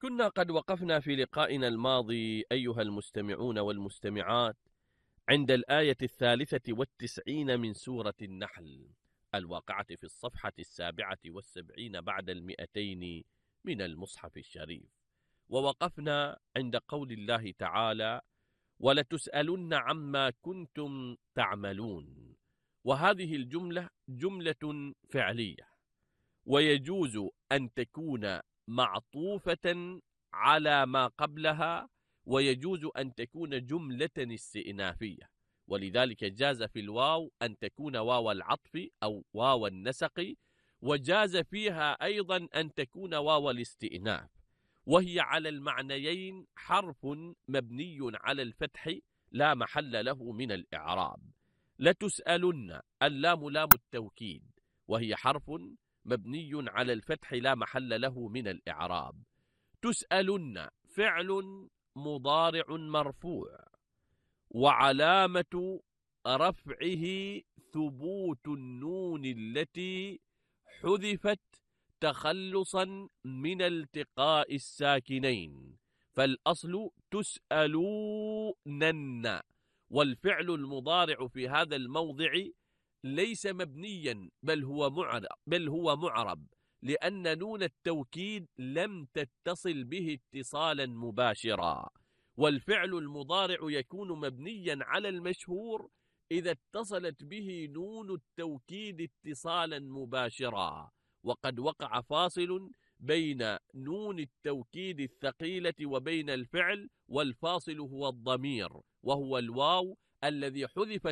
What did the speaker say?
كنا قد وقفنا في لقائنا الماضي أيها المستمعون والمستمعات عند الآية 93 من سورة النحل الواقعة في الصفحة 77 بعد 200 من المصحف الشريف. ووقفنا عند قول الله تعالى: ولتسألن عما كنتم تعملون. وهذه الجملة جملة فعلية، ويجوز أن تكون معطوفة على ما قبلها، ويجوز أن تكون جملة استئنافية، ولذلك جاز في الواو أن تكون واو العطف أو واو النسق، وجاز فيها أيضا أن تكون واو الاستئناف، وهي على المعنيين حرف مبني على الفتح لا محل له من الإعراب. لتسألن، اللام لام التوكيد، وهي حرف مبني على الفتح لا محل له من الإعراب. تسألن فعل مضارع مرفوع، وعلامة رفعه ثبوت النون التي حذفت تخلصا من التقاء الساكنين، فالأصل تسألونن. والفعل المضارع في هذا الموضع ليس مبنيا بل هو معرب، لأن نون التوكيد لم تتصل به اتصالا مباشرا. والفعل المضارع يكون مبنيا على المشهور إذا اتصلت به نون التوكيد اتصالا مباشرا، وقد وقع فاصل بين نون التوكيد الثقيلة وبين الفعل، والفاصل هو الضمير، وهو الواو الذي حذفت